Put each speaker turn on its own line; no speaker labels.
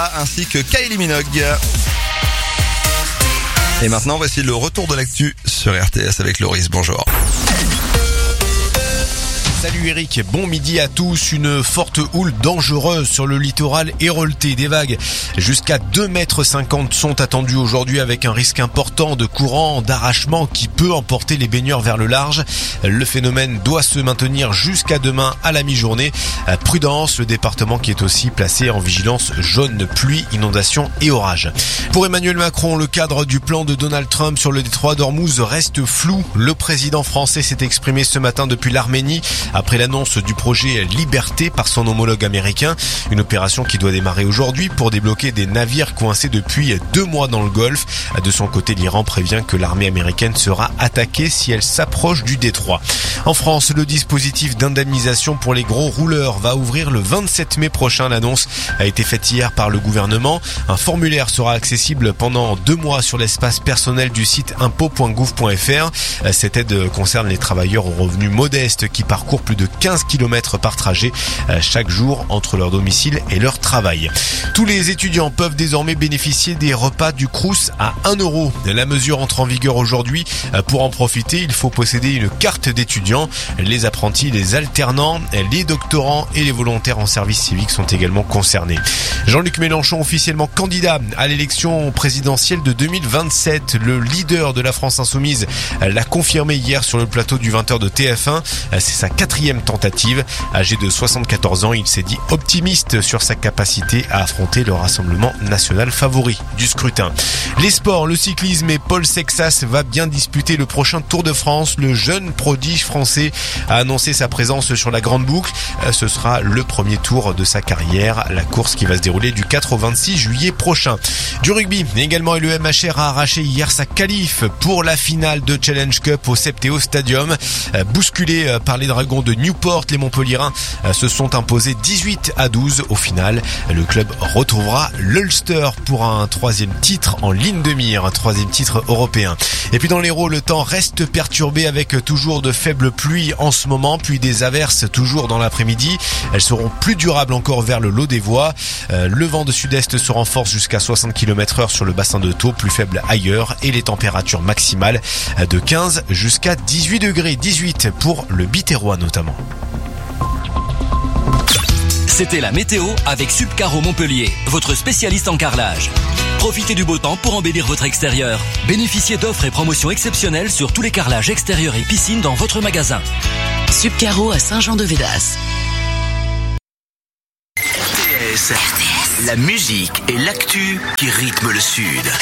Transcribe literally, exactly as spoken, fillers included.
ainsi que Kylie Minogue. Et maintenant, voici le retour de l'actu sur R T S avec Loris. Bonjour.
Salut Eric, bon midi à tous. Une forte houle dangereuse sur le littoral héroltais. Des vagues jusqu'à deux mètres cinquante sont attendues aujourd'hui avec un risque important de courant, d'arrachement qui peut emporter les baigneurs vers le large. Le phénomène doit se maintenir jusqu'à demain à la mi-journée. Prudence, le département qui est aussi placé en vigilance jaune pluie, inondation et orage. Pour Emmanuel Macron, le cadre du plan de Donald Trump sur le détroit d'Ormuz reste flou. Le président français s'est exprimé ce matin depuis l'Arménie après l'annonce du projet Liberté par son homologue américain. Une opération qui doit démarrer aujourd'hui pour débloquer des navires coincés depuis deux mois dans le Golfe. De son côté, l'Iran prévient que l'armée américaine sera attaquée si elle s'approche du détroit. En France, le dispositif d'indemnisation pour les gros rouleurs va ouvrir le vingt-sept mai prochain. L'annonce a été faite hier par le gouvernement. Un formulaire sera accessible pendant deux mois sur l'espace personnel du site impôt point gouv point f r. Cette aide concerne les travailleurs aux revenus modestes qui parcourent plus de quinze kilomètres par trajet chaque jour entre leur domicile et leur travail. Tous les étudiants peuvent désormais bénéficier des repas du Crous à un euro. La mesure entre en vigueur aujourd'hui. Pour en profiter, il faut posséder une carte d'étudiant. Les apprentis, les alternants, les doctorants et les volontaires en service civique sont également concernés. Jean-Luc Mélenchon, officiellement candidat à l'élection présidentielle de deux mille vingt-sept. Le leader de la France Insoumise l'a confirmé hier sur le plateau du vingt heures de T F un. C'est sa quatrième tentative. Âgé de soixante-quatorze ans, il s'est dit optimiste sur sa capacité à affronter le Rassemblement national favori du scrutin. Les sports, le cyclisme et Paul Sexas va bien disputer le prochain Tour de France. Le jeune prodige français a annoncé sa présence sur la Grande Boucle. Ce sera le premier tour de sa carrière. La course qui va se dérouler du quatre au vingt-six juillet prochain. Du rugby également, et le M H R a arraché hier sa qualif pour la finale de Challenge Cup au Septéo Stadium. Bousculé par les Dragons de Newport, les Montpellierins se sont imposés dix-huit à douze. Au final, le club retrouvera l'Ulster pour un troisième titre en ligne de mire, un troisième titre européen. Et puis dans l'Hérault, le temps reste perturbé avec toujours de faibles pluies en ce moment, puis des averses toujours dans l'après-midi. Elles seront plus durables encore vers le Lot des Voies. Euh, le vent de sud-est se renforce jusqu'à soixante kilomètres heure sur le bassin de Thau, plus faible ailleurs, et les températures maximales de quinze jusqu'à dix-huit degrés, dix-huit pour le Biterrois notamment.
C'était la météo avec Subcaro Montpellier, votre spécialiste en carrelage. Profitez du beau temps pour embellir votre extérieur. Bénéficiez d'offres et promotions exceptionnelles sur tous les carrelages extérieurs et piscines dans votre magasin.
Subcaro à Saint-Jean-de-Védas.
R T S, la musique et l'actu qui rythment le Sud.